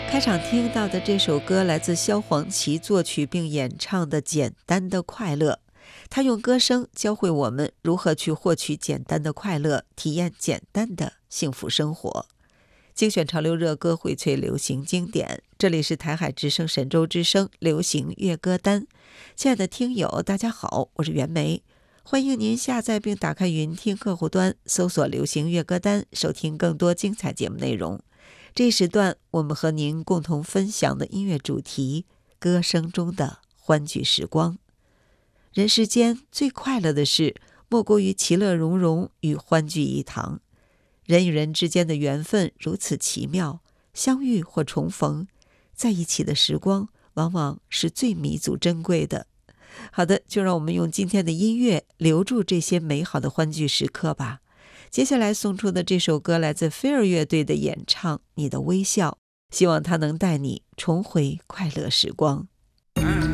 开场听到的这首歌来自萧煌奇作曲并演唱的《简单的快乐》，他用歌声教会我们如何去获取简单的快乐，体验简单的幸福生活。精选潮流热歌，荟萃流行经典，这里是台海之声神州之声流行乐歌单。亲爱的听友大家好，我是袁枚，欢迎您下载并打开云听客户端，搜索流行乐歌单，收听更多精彩节目内容。这一时段我们和您共同分享的音乐主题，歌声中的欢聚时光。人世间最快乐的事，莫过于其乐融融与欢聚一堂。人与人之间的缘分如此奇妙，相遇或重逢，在一起的时光往往是最弥足珍贵的。好的，就让我们用今天的音乐留住这些美好的欢聚时刻吧。接下来送出的这首歌来自飞儿乐队的演唱《你的微笑》，希望它能带你重回快乐时光。